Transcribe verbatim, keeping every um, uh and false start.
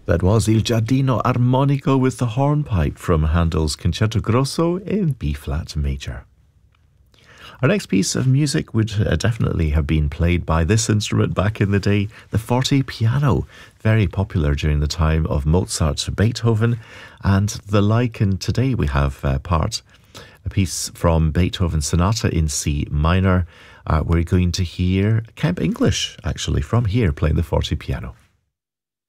That was Il Giardino Armonico with the hornpipe from Handel's Concerto Grosso in B-flat major. Our next piece of music would uh, definitely have been played by this instrument back in the day, the forte piano, very popular during the time of Mozart, Beethoven, and the like. And today we have uh, part, a piece from Beethoven's Sonata in C minor. Uh, we're going to hear Kemp English, actually, from here, playing the forte piano.